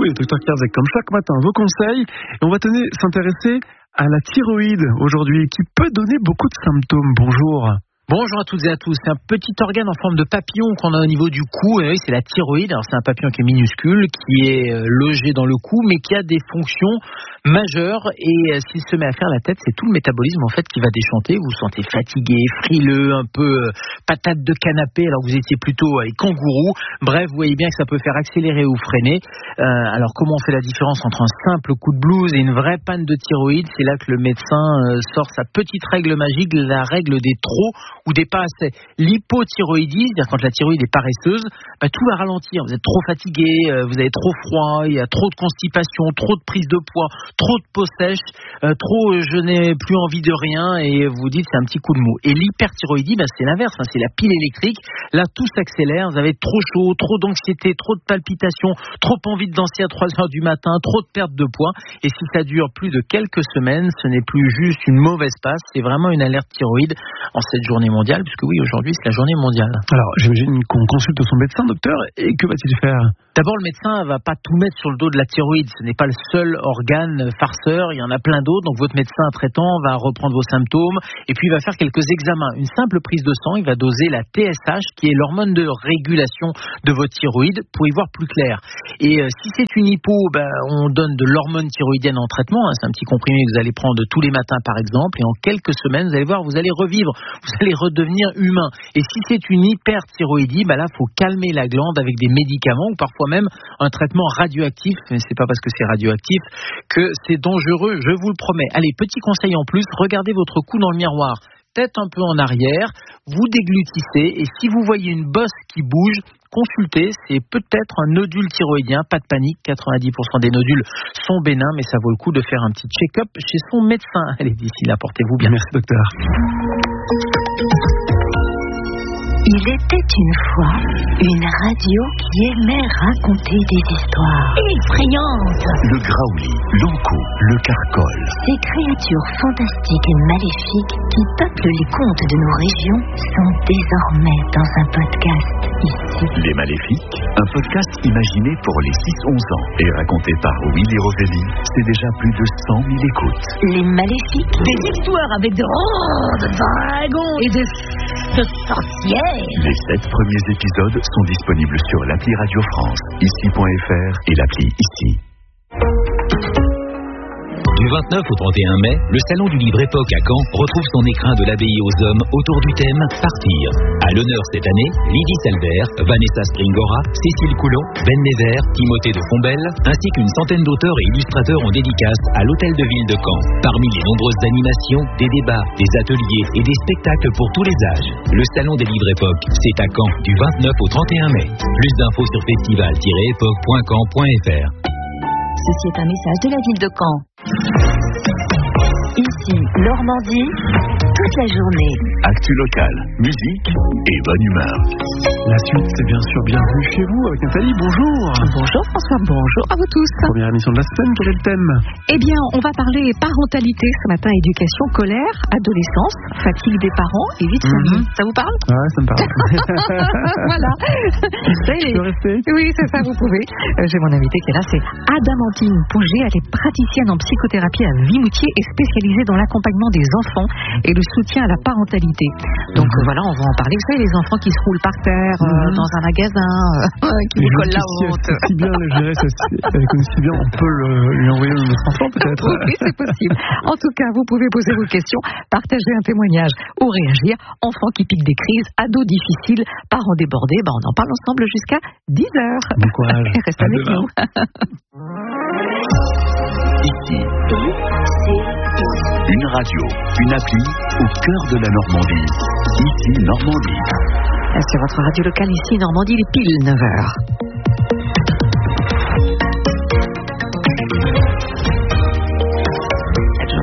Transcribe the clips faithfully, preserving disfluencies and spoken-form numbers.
et docteur Kierzek, comme chaque matin, vos conseils. Et on va tenir s'intéresser à la thyroïde aujourd'hui, qui peut donner beaucoup de symptômes. Bonjour. Bonjour à toutes et à tous. C'est un petit organe en forme de papillon qu'on a au niveau du cou. Et oui, c'est la thyroïde. Alors c'est un papillon qui est minuscule, qui est logé dans le cou, mais qui a des fonctions majeures. Et s'il se met à faire la tête, c'est tout le métabolisme en fait qui va déchanter. Vous vous sentez fatigué, frileux, un peu patate de canapé, alors que vous étiez plutôt avec kangourou. Bref, vous voyez bien que ça peut faire accélérer ou freiner. Euh, alors comment on fait la différence entre un simple coup de blues et une vraie panne de thyroïde? C'est là que le médecin euh, sort sa petite règle magique, la règle des trop ou des pas assez. L'hypothyroïdie, c'est-à-dire quand la thyroïde est paresseuse, bah, tout va ralentir. Vous êtes trop fatigué, euh, vous avez trop froid, il y a trop de constipation, trop de prise de poids, trop de peau sèche, euh, trop euh, je n'ai plus envie de rien et vous vous dites c'est un petit coup de mou. Et l'hyperthyroïdie, bah, c'est l'inverse, hein, c'est la pile électrique. Là, tout s'accélère, vous avez trop chaud, trop d'anxiété, trop de palpitations, trop envie de danser à trois heures du matin, trop de perte de poids. Et si ça dure plus de quelques semaines, ce n'est plus juste une mauvaise passe, c'est vraiment une alerte thyroïde en cette journée mondiale, puisque oui, aujourd'hui, c'est la journée mondiale. Alors, j'imagine qu'on consulte son médecin, docteur, et que va-t-il faire ? D'abord, le médecin ne va pas tout mettre sur le dos de la thyroïde. Ce n'est pas le seul organe farceur, il y en a plein d'autres. Donc, votre médecin traitant va reprendre vos symptômes et puis il va faire quelques examens. Une simple prise de sang, il va doser la T S H, qui est l'hormone de régulation de votre thyroïde, pour y voir plus clair. Et euh, si c'est une hypo, ben, on donne de l'hormone thyroïdienne en traitement. Hein, c'est un petit comprimé que vous allez prendre tous les matins, par exemple. Et en quelques semaines, vous allez voir, vous allez revivre. Vous allez redevenir humain. Et si c'est une hyperthyroïdie, ben là, il faut calmer la glande avec des médicaments ou parfois même un traitement radioactif. Mais c'est pas parce que c'est radioactif que c'est dangereux, je vous le promets. Allez, petit conseil en plus, regardez votre cou dans le miroir. Tête un peu en arrière, vous déglutissez et si vous voyez une bosse qui bouge, consultez, c'est peut-être un nodule thyroïdien, pas de panique, quatre-vingt-dix pour cent des nodules sont bénins, mais ça vaut le coup de faire un petit check-up chez son médecin. Allez, d'ici là, portez-vous bien. Merci docteur. Il était une fois une radio qui aimait raconter des histoires effrayantes. Le graouli, l'onco, le carcol. Ces créatures fantastiques et maléfiques qui peuplent les contes de nos régions sont désormais dans un podcast ici. Les Maléfiques, un podcast imaginé pour les six onze ans et raconté par Willy Rovelli, c'est déjà plus de cent mille écoutes. Les Maléfiques, des histoires avec de grands dragons et de, de sorcières. Les sept premiers épisodes sont disponibles sur l'appli Radio France, ici point f r et l'appli Ici. Du vingt-neuf au trente et un mai, le Salon du Livre Époque à Caen retrouve son écrin de l'abbaye aux hommes autour du thème Partir. À l'honneur cette année, Lydie Salbert, Vanessa Springora, Cécile Coulon, Ben Névert, Timothée de Fombelle, ainsi qu'une centaine d'auteurs et illustrateurs en dédicace à l'Hôtel de Ville de Caen. Parmi les nombreuses animations, des débats, des ateliers et des spectacles pour tous les âges. Le Salon des Livres Époque, c'est à Caen du vingt-neuf au trente et un mai. Plus d'infos sur festival tiret époque point caen point f r. Ceci est un message de la ville de Caen. Ici, Normandie, toute la journée. Actu locale, musique et bonne humeur. La suite, c'est bien sûr bienvenue chez vous avec Nathalie. Bonjour. Bonjour François, bonjour à vous tous. Première émission de la semaine, quel est le thème ? Eh bien, on va parler parentalité ce matin, éducation, colère, adolescence, fatigue des parents et vie de famille. Mm-hmm. Ça vous parle ? Ouais, ça me parle. Voilà. Je peux rester ? Oui, c'est ça, vous pouvez. Euh, j'ai mon invité qui est là, c'est Adamantine Pouget. Elle est praticienne en psychothérapie à Vimoutier et spécialisée dans l'accompagnement des enfants et le soutien à la parentalité. Donc mm-hmm. euh, voilà, on va en parler. Vous savez, les enfants qui se roulent par terre euh, mm-hmm. dans un magasin, euh, qui vous collent la honte. Si bien le gérer, elle connaît si bien, on peut le, lui envoyer notre enfant peut-être. Oui, c'est possible. En tout cas, vous pouvez poser vos questions, partager un témoignage ou réagir. Enfants qui piquent des crises, ados difficiles, parents débordés, ben on en parle ensemble jusqu'à dix heures. Bon courage. Et restez avec nous. Ici, une radio, une appli au cœur de la Normandie. Ici, Normandie. C'est votre radio locale ici, Normandie, il est pile neuf heures.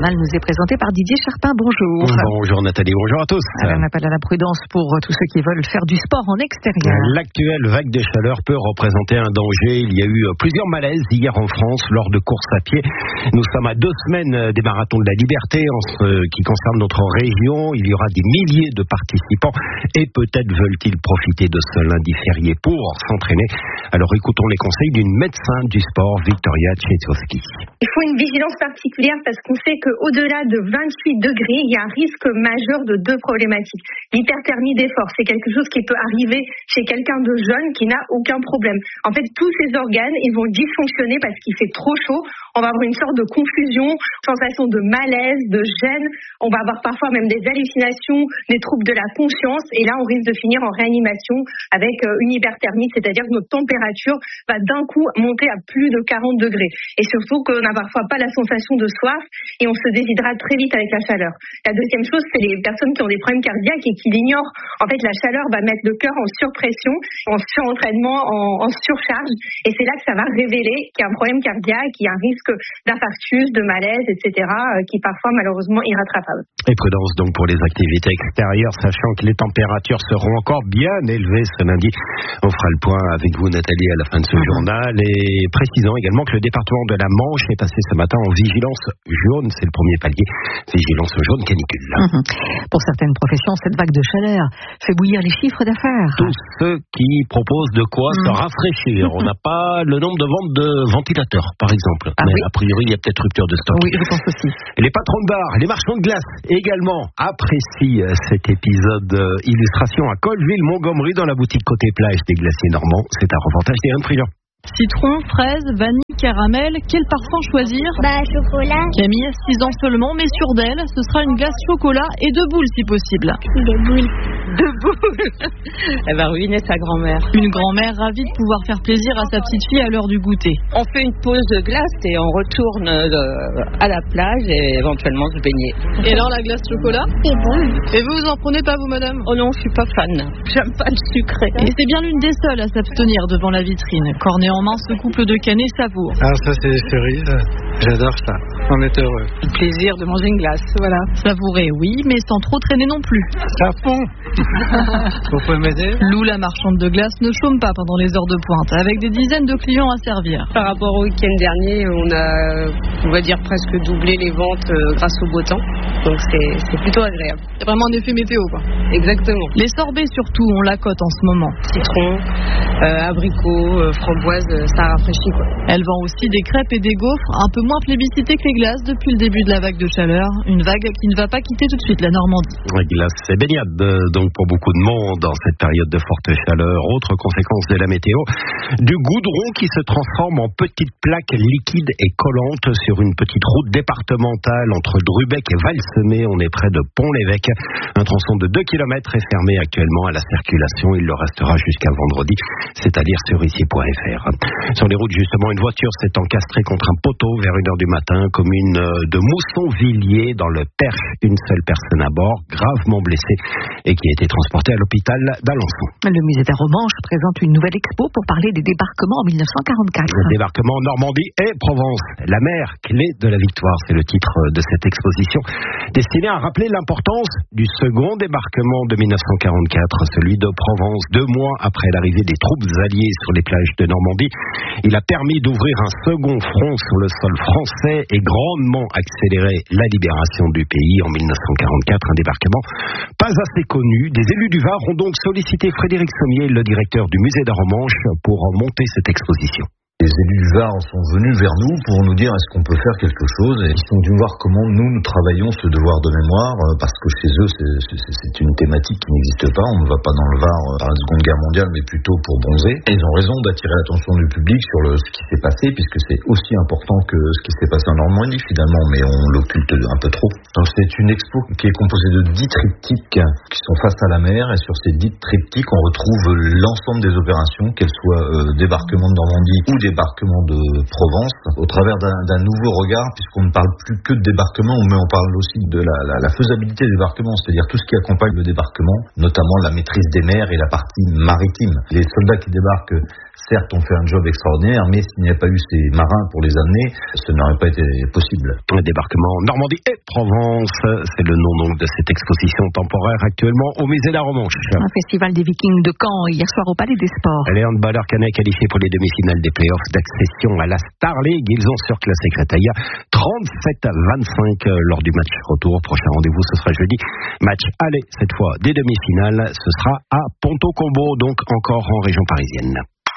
journal nous est présenté par Didier Charpin. Bonjour. Bonjour Nathalie, bonjour à tous. Alors, un appel à la prudence pour tous ceux qui veulent faire du sport en extérieur. L'actuelle vague de chaleur peut représenter un danger. Il y a eu plusieurs malaises hier en France lors de courses à pied. Nous sommes à deux semaines des marathons de la liberté en ce qui concerne notre région. Il y aura des milliers de participants et peut-être veulent-ils profiter de ce lundi férié pour s'entraîner. Alors écoutons les conseils d'une médecin du sport, Victoria Tchetowski. Il faut une vigilance particulière parce qu'on sait qu'au-delà de vingt-huit degrés, il y a un risque majeur de deux problématiques. L'hyperthermie d'effort, c'est quelque chose qui peut arriver chez quelqu'un de jeune qui n'a aucun problème. En fait, tous ces organes, ils vont dysfonctionner parce qu'il fait trop chaud. On va avoir une sorte de confusion, sensation de malaise, de gêne. On va avoir parfois même des hallucinations, des troubles de la conscience. Et là, on risque de finir en réanimation avec une hyperthermie, c'est-à-dire que notre température va d'un coup monter à plus de quarante degrés. Et surtout qu'on n'a parfois pas la sensation de soif et on se déshydrate très vite avec la chaleur. La deuxième chose, c'est les personnes qui ont des problèmes cardiaques et qui l'ignorent. En fait, la chaleur va mettre le cœur en surpression, en surentraînement, en, en surcharge. Et c'est là que ça va révéler qu'il y a un problème cardiaque, qu'il y a un risque d'infarctus, de malaise, et cetera, qui parfois malheureusement irrattrapable. Et prudence donc pour les activités extérieures, sachant que les températures seront encore bien élevées ce lundi. On fera le point avec vous Nathalie à la fin de ce journal et précisant également que le département de la Manche est passé ce matin en vigilance jaune, c'est le premier palier, vigilance jaune canicule. Mmh. Pour certaines professions, cette vague de chaleur fait bouillir les chiffres d'affaires. Tous ceux qui proposent de quoi mmh. se rafraîchir. Mmh. On n'a pas le nombre de ventes de ventilateurs, par exemple. Ah, mais oui. A priori, il y a peut-être rupture de stock. Oui, je pense aussi. Et les patrons de bar, les marchands de glace également apprécient cet épisode illustration à Colville, Montgomery, dans la boutique côté plage des glaciers normands. C'est un reportage d'Éric Friand. Citron, fraise, vanille, caramel, quel parfum choisir? Bah, chocolat. Camille, six ans seulement, mais sûre d'elle, ce sera une glace chocolat et deux boules si possible. Deux boules. Deux boules. Elle va ruiner sa grand-mère. Une grand-mère ravie de pouvoir faire plaisir à sa petite fille à l'heure du goûter. On fait une pause de glace et on retourne à la plage et éventuellement se baigner. Et alors la glace chocolat? C'est bon. Et vous, vous en prenez pas vous, madame? Oh non, je suis pas fan. J'aime pas le sucré. Et c'est bien l'une des seules à s'abstenir devant la vitrine. Cornet en main, ce couple de canets savoure. Ah, ça c'est les cerises. J'adore ça. On est heureux. Le plaisir de manger une glace, voilà. Savourer, oui, mais sans trop traîner non plus. Ça fond. Vous pouvez m'aider? Lou, la marchande de glace, ne chôme pas pendant les heures de pointe, avec des dizaines de clients à servir. Par rapport au week-end dernier, on a, on va dire, presque doublé les ventes grâce au beau temps. Donc c'est, c'est plutôt agréable. C'est vraiment un effet météo, quoi. Exactement. Les sorbets, surtout, on la cote en ce moment. Citron, euh, abricot, euh, framboise, ça rafraîchit, quoi. Elle vend aussi des crêpes et des gaufres, un peu moins plébiscitées que les glaces depuis le début de la vague de chaleur. Une vague qui ne va pas quitter tout de suite la Normandie. La glace et baignade, donc pour beaucoup de monde dans cette période de forte chaleur. Autre conséquence de la météo, du goudron qui se transforme en petites plaques liquides et collantes sur une petite route départementale entre Drubec et Valsemay. On est près de Pont-l'Évêque. Un tronçon de deux kilomètres est fermé actuellement à la circulation. Il le restera jusqu'à vendredi. C'est à dire sur ici point f r. Sur les routes, justement, une voiture s'est encastrée contre un poteau vers une heure du matin, commune de Mousson-Villiers, dans le Perche. Une seule personne à bord, gravement blessée, et qui a été transportée à l'hôpital d'Alençon. Le musée d'Aromanche présente une nouvelle expo pour parler des débarquements en mille neuf cent quarante-quatre. Le débarquement en Normandie et Provence. La mer, clé de la victoire, c'est le titre de cette exposition, destinée à rappeler l'importance du second débarquement de mille neuf cent quarante-quatre, celui de Provence, deux mois après l'arrivée des troupes alliées sur les plages de Normandie. Il a permis d'ouvrir un second front sur le sol français et grandement accéléré la libération du pays en mille neuf cent quarante-quatre, un débarquement pas assez connu. Des élus du Var ont donc sollicité Frédéric Sommier, le directeur du musée d'Aromanche, pour monter cette exposition. Les élus du Var sont venus vers nous pour nous dire est-ce qu'on peut faire quelque chose, et ils sont venus voir comment nous, nous travaillons ce devoir de mémoire, parce que chez eux c'est, c'est, c'est une thématique qui n'existe pas. On ne va pas dans le Var par la Seconde Guerre mondiale, mais plutôt pour bronzer. Et ils ont raison d'attirer l'attention du public sur le, ce qui s'est passé, puisque c'est aussi important que ce qui s'est passé en Normandie finalement, mais on l'occulte un peu trop. Donc c'est une expo qui est composée de dix triptyques qui sont face à la mer, et sur ces dix triptyques on retrouve l'ensemble des opérations, qu'elles soient euh, débarquement de Normandie ou débarquement débarquement de Provence au travers d'un, d'un nouveau regard, puisqu'on ne parle plus que de débarquement, mais on parle aussi de la, la, la faisabilité des débarquements, c'est-à-dire tout ce qui accompagne le débarquement, notamment la maîtrise des mers et la partie maritime. Les soldats qui débarquent, certes, ont fait un job extraordinaire, mais s'il n'y avait pas eu ces marins pour les amener, ce n'aurait pas été possible. Le débarquement Normandie et Provence, c'est le nom donc de cette exposition temporaire actuellement au musée de la Romanche. Un festival des Vikings de Caen hier soir au Palais des Sports. Les handballeurs canets qualifiés pour les demi-finales des playoffs d'accession à la Star League. Ils ont surclassé Créteil trente-sept à vingt-cinq lors du match retour. Prochain rendez-vous, ce sera jeudi. Match aller, cette fois des demi-finales. Ce sera à Ponto-Combo, donc encore en région parisienne.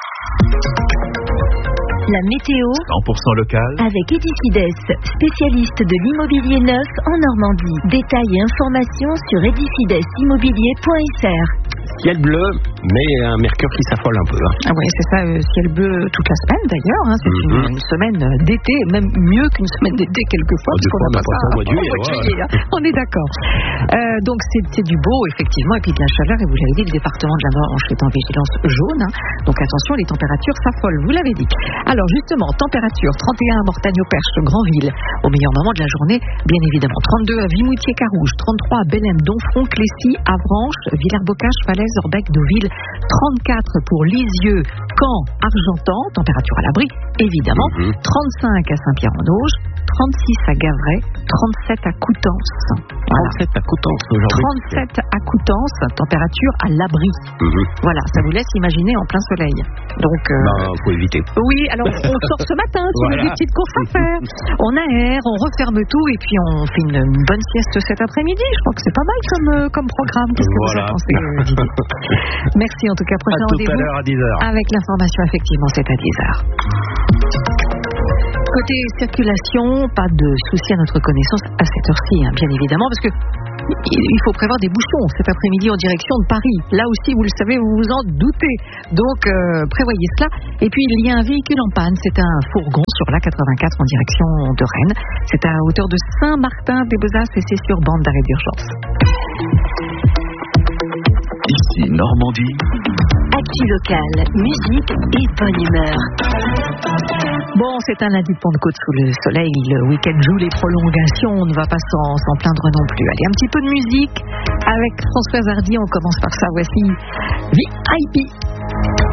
La météo cent pour cent local avec Edicides, spécialiste de l'immobilier neuf en Normandie. Détails et informations sur edicides immobilier point f r. Ciel bleu, mais un mercure qui s'affole un peu. Hein. Ah ouais, c'est ça, euh, ciel bleu toute la semaine d'ailleurs. Hein, c'est mm-hmm. une, une semaine d'été, même mieux qu'une semaine d'été quelquefois. Oh, parce qu'on on n'a pas ça au mois de juillet. Ouais. juillet hein. On est d'accord. Euh, donc c'est, c'est du beau, effectivement, et puis de la chaleur. Et vous l'avez dit, le département de la Manche est en vigilance jaune. Hein, donc attention, les températures s'affolent, vous l'avez dit. Alors justement, température trente et un à Mortagne-au-Perche, Granville. Au meilleur moment de la journée, bien évidemment. trente-deux à Vimoutier-Carouge, trente-trois à Bellem, Donfront, Clécy, Avranches, Villers-Bocage, Falaise, Orbec, Deauville, trente-quatre pour Lisieux, Caen, Argentan, température à l'abri, évidemment, mm-hmm. trente-cinq à Saint-Pierre-en-Auge, trente-six à Gavray, trente-sept à Coutances. Voilà. trente-sept à Coutances aujourd'hui. trente-sept à Coutances, température à l'abri. Mm-hmm. Voilà, ça vous laisse imaginer en plein soleil. Donc, euh... ben, faut éviter. Oui, alors on sort ce matin, si voilà. On a des petites courses à faire. On aère, on referme tout et puis on fait une, une bonne sieste cet après-midi. Je crois que c'est pas mal comme, euh, comme programme. Qu'est-ce que voilà. vous en pensez, euh, Didier? Merci en tout cas. Prochain à rendez-vous. Tout à l'heure à dix heures. Avec l'information, effectivement, c'est à dix heures. Côté circulation, pas de souci à notre connaissance à cette heure-ci, hein, bien évidemment, parce que il faut prévoir des bouchons cet après-midi en direction de Paris. Là aussi, vous le savez, vous vous en doutez. Donc, euh, prévoyez cela. Et puis, il y a un véhicule en panne. C'est un fourgon sur l'A quatre-vingt-quatre en direction de Rennes. C'est à hauteur de Saint-Martin-des-Besaces et c'est sur bande d'arrêt d'urgence. Ici, Normandie. Actu locale, musique et bonne humeur. Bon, c'est un lundi de Pentecôte sous le soleil. Le week-end joue les prolongations. On ne va pas s'en, s'en plaindre non plus. Allez, un petit peu de musique avec Françoise Hardy. On commence par ça. Voici V I P.